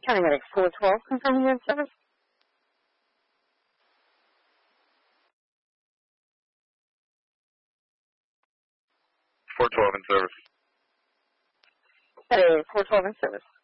Paramedic 412, confirming your service. 412 in service. That is 412 in service.